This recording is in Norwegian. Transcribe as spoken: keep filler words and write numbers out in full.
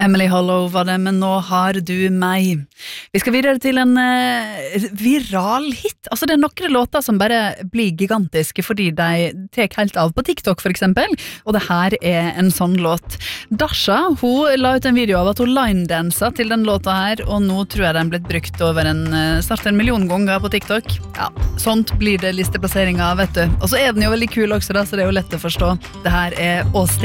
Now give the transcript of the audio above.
Emily Hollow var det, men nå har du meg. Vi skal videre til en uh, viral hit. Altså det er noen låter som bare blir gigantiske fordi de tek helt av på TikTok for eksempel, og det her er en sånn låt. Dasha, hun la ut en video av at hun line-dansa til den låta her, og nå tror jeg den blitt brukt over en, uh, snart en million ganger på TikTok. Ja, sånt blir det listeplasseringer, vet du. Og så er den jo veldig kul også da, så det er jo lett å forstå. Det her er Åstin.